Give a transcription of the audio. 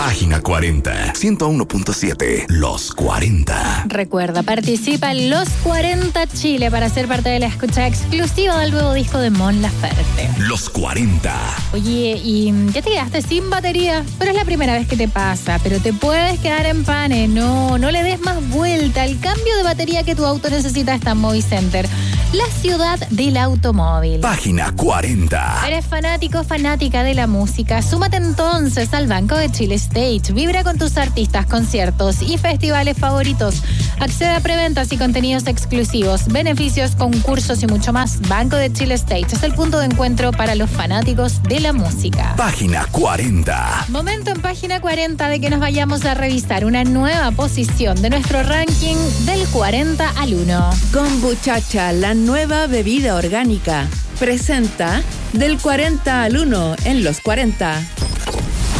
Página 40, 101.7, Los 40. Recuerda, participa en Los 40 Chile para ser parte de la escucha exclusiva del nuevo disco de Mon Laferte. Los 40. Oye, y ya te quedaste sin batería, pero es la primera vez que te pasa, pero te puedes quedar en pane. No le des más vuelta. El cambio de batería que tu auto necesita está en Movicenter, la ciudad del automóvil. Página 40. ¿Eres fanático, fanática de la música? Súmate entonces al Banco de Chile Stage. Vibra con tus artistas, conciertos y festivales favoritos. Accede a preventas y contenidos exclusivos, beneficios, concursos y mucho más. Banco de Chile Stage es el punto de encuentro para los fanáticos de la música. Página 40. Momento en página 40 de que nos vayamos a revisar una nueva posición de nuestro ranking del 40 al 1. Kombuchacha, la nueva bebida orgánica, presenta del 40 al 1 en Los 40.